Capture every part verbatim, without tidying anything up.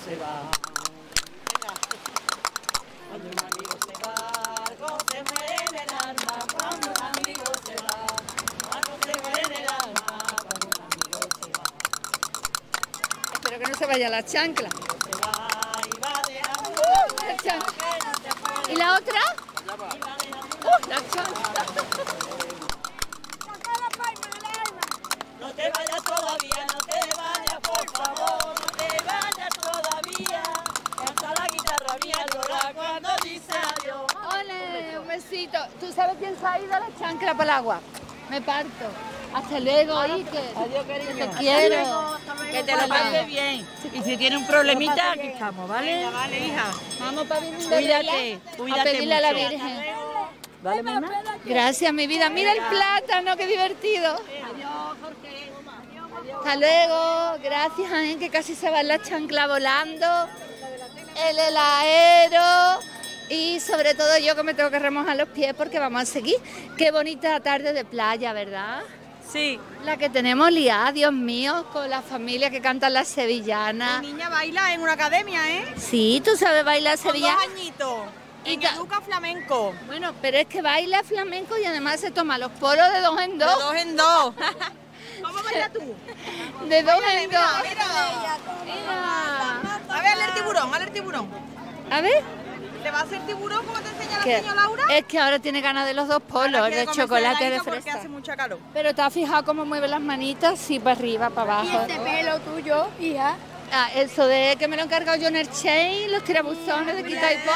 se va. Venga. Cuando un amigo se va, algo se muere en el alma. Cuando un amigo se va, algo se muere en el alma. Cuando un amigo se va. Espero que no se vaya la chancla. Se va y va dejando Uh, la chancla. ¿Y la otra? Uh, la chancla. No te vayas todavía, no te vayas, por favor, no te vayas todavía. Canta la guitarra mía, llora cuando dice adiós. ¡Ole! Un besito. ¿Tú sabes quién se ha ido a la chancla para el agua? Me parto. Hasta luego, Iker. Adiós, cariño. Te quiero. Que te lo pases bien. Y si tienes un problemita, aquí estamos, ¿vale? Venga, vale, hija. Vamos para Virgen de Cuídate, Reyes, cuídate a pedirle a la mucho. Virgen. Dale, mamá. Gracias, mi vida. Mira el plátano, qué divertido. Adiós, Jorge. Hasta luego. Gracias, ¿eh? Que casi se va la chancla volando. El heladero. Y sobre todo yo que me tengo que remojar los pies porque vamos a seguir. Qué bonita tarde de playa, ¿verdad? Sí. La que tenemos liada, Dios mío, con la familia que cantan las sevillanas. Mi niña baila en una academia, ¿eh? Sí, tú sabes bailar Con sevillana. dos añitos. Y En ta- educa flamenco. Bueno, pero es que baila flamenco y además se toma los polos de dos en De dos. dos en dos. ¿Cómo bailas tú? De dos Mírale, en mira, dos. mira. Mira. A ver, hazle el tiburón, hazle el tiburón. A ver. ¿Le va a hacer tiburón como te enseña la que- señora Laura? Es que ahora tiene ganas de los dos polos, Ahora el quiere de comerse chocolate y de heladito porque fresa. hace mucha calor. Pero ¿te has fijado cómo mueve las manitas? Sí, para arriba, para abajo. pelo tuyo, hija? Ah, eso de que me lo he encargado yo en el chain, los tirabuzones de quita y pon.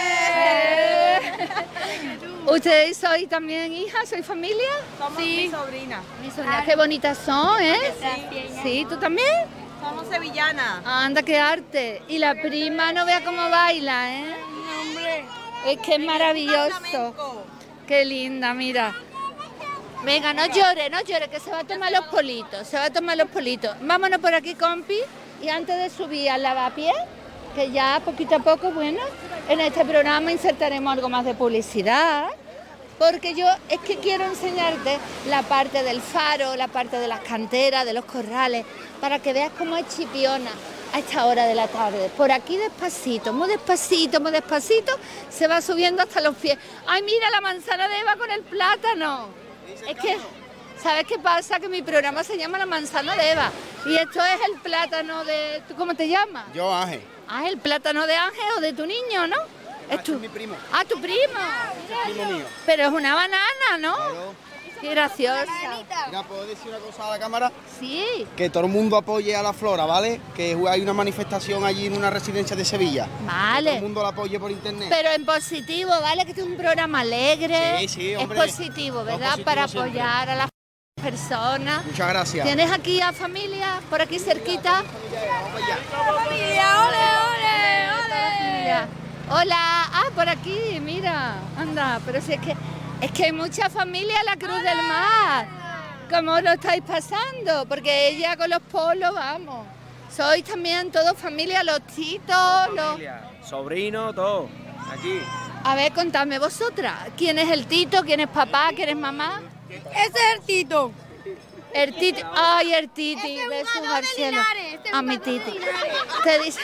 ¿Ustedes sois también hijas? ¿Sois familia? Somos mi sobrina. Mis sobrinas, qué bonitas son, ¿eh? Sí, ¿tú también? Somos sevillanas. Anda, qué arte. Y la prima no vea cómo baila, ¿eh? Hombre. Es que es maravilloso. Flamenco. Qué linda, mira. Venga, no llore, no llore, que se va a tomar los politos, se va a tomar los politos. Vámonos por aquí, compi, y antes de subir al lavapiés, que ya poquito a poco, bueno, en este programa insertaremos algo más de publicidad, porque yo es que quiero enseñarte la parte del faro, la parte de las canteras, de los corrales, para que veas cómo es Chipiona a esta hora de la tarde. Por aquí despacito, muy despacito, muy despacito, se va subiendo hasta los pies. ¡Ay, mira la manzana de Eva con el plátano! Es que, ¿sabes qué pasa? Que mi programa se llama La Manzana de Eva y esto es el plátano de... ¿Tú cómo te llamas? Yo, Ángel. Ah, el plátano de Ángel o de tu niño, ¿no? Ah, Es tu... es mi primo. Ah, tu primo. Primo mío. Pero es una banana, ¿no? Claro. Qué graciosa. Mira, ¿puedo decir una cosa a la cámara? Sí. Que todo el mundo apoye a la Flora, ¿vale? Que hay una manifestación allí en una residencia de Sevilla. Que todo Vale. el mundo la apoye por internet. Pero en positivo, ¿vale? Que este es un programa alegre. Sí, sí, hombre. Es positivo, Todo ¿verdad? positivo Para siempre. apoyar a las personas. Muchas gracias. ¿Tienes aquí a familia por aquí cerquita? Vamos allá. ¡Familia! ¡Ole, ole, ole! Hola, ah, por aquí, mira, anda, pero si es que es que hay mucha familia en la Cruz del Mar. ¿Cómo lo estáis pasando? Porque ella con los polos, vamos. Sois también todos familia, los titos, los... Familia, sobrino, todo. Aquí. A ver, contadme vosotras, ¿quién es el tito? ¿Quién es papá? ¿Quién es mamá? Ese es el Tito. El titi, ay, el titi, Este es besos jugador al de cielo. Linares, este es A mi jugador de titi. Linares. Te dice,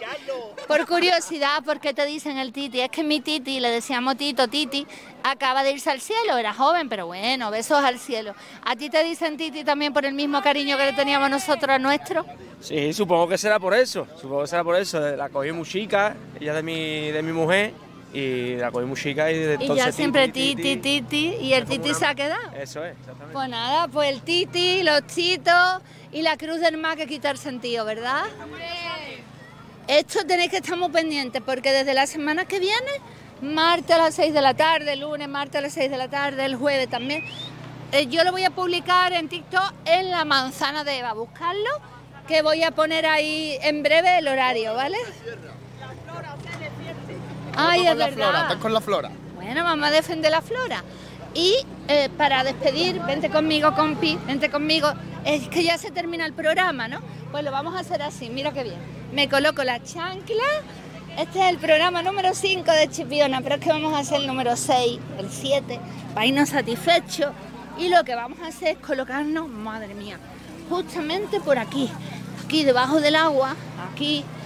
por curiosidad, ¿por qué te dicen el titi? Es que mi titi, le decíamos tito, titi, acaba de irse al cielo, era joven, pero bueno, besos al cielo. ¿A ti te dicen titi también por el mismo cariño que le teníamos nosotros a nuestro? Sí, supongo que será por eso. Supongo que será por eso. La cogí muy chica, ella de mi, de mi mujer, y la cogí muy chica y desde Y entonces... ya siempre titi, titi, y el titi se ha quedado. Eso es, exactamente. Pues nada, pues el titi, los titos y la Cruz del Mar que quita el sentido, ¿verdad? Esto tenéis que estar muy pendientes porque desde la semana que viene, martes a las seis de la tarde, lunes, martes a las seis de la tarde, el jueves también, eh, yo lo voy a publicar en TikTok en La Manzana de Eva. Buscarlo, que voy a poner ahí en breve el horario, ¿vale? Ay, es con la Flora, verdad. estás con la Flora. Bueno, vamos a defender la Flora. Y eh, para despedir, vente conmigo, compi, vente conmigo. Es que ya se termina el programa, ¿no? Pues lo vamos a hacer así, mira qué bien. Me coloco la chancla. Este es el programa número cinco de Chipiona, pero es que vamos a hacer el número seis, el siete, para irnos satisfechos. Y lo que vamos a hacer es colocarnos, madre mía, justamente por aquí, aquí debajo del agua, aquí,